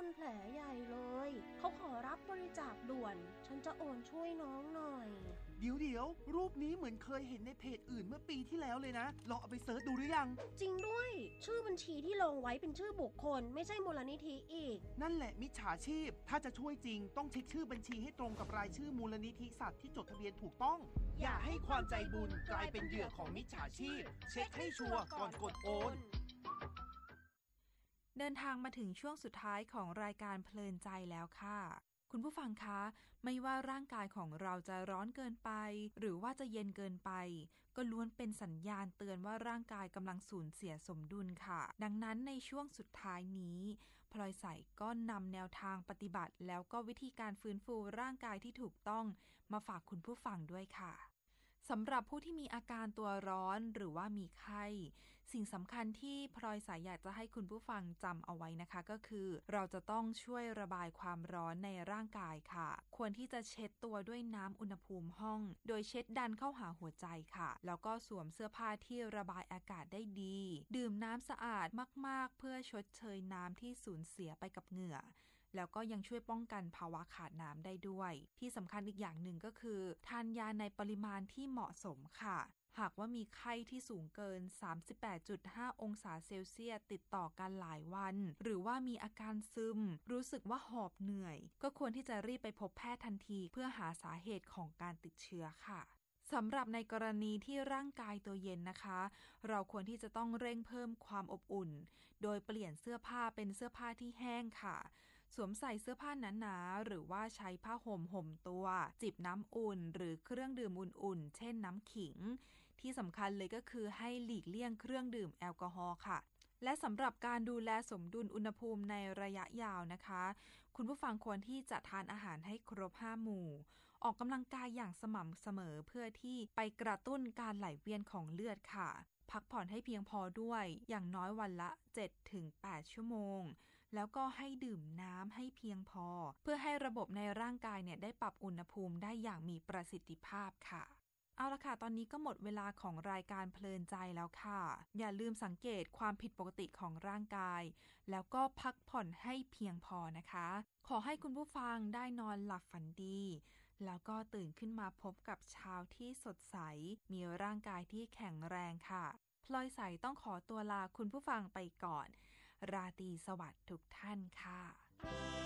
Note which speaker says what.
Speaker 1: แผลใหญ่เลยเขาขอรับบริจาคด่วนฉันจะโอนช่วยน้องหน่อย
Speaker 2: เดี๋ยวรูปนี้เหมือนเคยเห็นในเพจอื่นเมื่อปีที่แล้วเลยนะลองเอาไปเสิร์ชดูหรือยัง
Speaker 1: จริงด้วยชื่อบัญชีที่ลงไว้เป็นชื่อบุคคลไม่ใช่มูลนิธิอีก
Speaker 2: นั่นแหละมิจฉาชีพถ้าจะช่วยจริงต้องเช็คชื่อบัญชีให้ตรงกับรายชื่อมูลนิธิสัตว์ที่จดทะเบียนถูกต้องอย่าให้ความใจบุญกลายเป็นเหยื่อของมิจฉาชีพเช็คให้ชัวร์ก่อนกดโอน
Speaker 3: เดินทางมาถึงช่วงสุดท้ายของรายการเพลินใจแล้วค่ะคุณผู้ฟังคะไม่ว่าร่างกายของเราจะร้อนเกินไปหรือว่าจะเย็นเกินไปก็ล้วนเป็นสัญญาณเตือนว่าร่างกายกำลังสูญเสียสมดุลค่ะดังนั้นในช่วงสุดท้ายนี้พลอยใสก็นำแนวทางปฏิบัติแล้วก็วิธีการฟื้นฟูร่างกายที่ถูกต้องมาฝากคุณผู้ฟังด้วยค่ะสำหรับผู้ที่มีอาการตัวร้อนหรือว่ามีไข้สิ่งสำคัญที่พลอยสายอยากจะให้คุณผู้ฟังจำเอาไว้นะคะก็คือเราจะต้องช่วยระบายความร้อนในร่างกายค่ะควรที่จะเช็ดตัวด้วยน้ำอุณหภูมิห้องโดยเช็ดดันเข้าหาหัวใจค่ะแล้วก็สวมเสื้อผ้าที่ระบายอากาศได้ดีดื่มน้ำสะอาดมากๆเพื่อชดเชยน้ำที่สูญเสียไปกับเหงื่อแล้วก็ยังช่วยป้องกันภาวะขาดน้ำได้ด้วยที่สำคัญอีกอย่างหนึ่งก็คือทานยาในปริมาณที่เหมาะสมค่ะหากว่ามีไข้ที่สูงเกิน 38.5 องศาเซลเซียสติดต่อกันหลายวันหรือว่ามีอาการซึมรู้สึกว่าหอบเหนื่อยก็ควรที่จะรีบไปพบแพทย์ทันทีเพื่อหาสาเหตุของการติดเชื้อค่ะสำหรับในกรณีที่ร่างกายตัวเย็นนะคะเราควรที่จะต้องเร่งเพิ่มความอบอุ่นโดยเปลี่ยนเสื้อผ้าเป็นเสื้อผ้าที่แห้งค่ะสวมใส่เสื้อผ้าหนาๆหรือว่าใช้ผ้าห่มตัวจิบน้ำอุ่นหรือเครื่องดื่มอุ่นๆเช่นน้ำขิงที่สำคัญเลยก็คือให้หลีกเลี่ยงเครื่องดื่มแอลกอฮอล์ค่ะและสำหรับการดูแลสมดุลอุณหภูมิในระยะยาวนะคะคุณผู้ฟังควรที่จะทานอาหารให้ครบ5หมู่ออกกำลังกายอย่างสม่ำเสมอเพื่อที่ไปกระตุ้นการไหลเวียนของเลือดค่ะพักผ่อนให้เพียงพอด้วยอย่างน้อยวันละ 7-8 ชั่วโมงแล้วก็ให้ดื่มน้ำให้เพียงพอเพื่อให้ระบบในร่างกายเนี่ยได้ปรับอุณหภูมิได้อย่างมีประสิทธิภาพค่ะเอาละค่ะตอนนี้ก็หมดเวลาของรายการเพลินใจแล้วค่ะอย่าลืมสังเกตความผิดปกติของร่างกายแล้วก็พักผ่อนให้เพียงพอนะคะขอให้คุณผู้ฟังได้นอนหลับฝันดีแล้วก็ตื่นขึ้นมาพบกับเช้าที่สดใสมีร่างกายที่แข็งแรงค่ะพลอยใสต้องขอตัวลาคุณผู้ฟังไปก่อนราตรีสวัสดิ์ทุกท่านค่ะ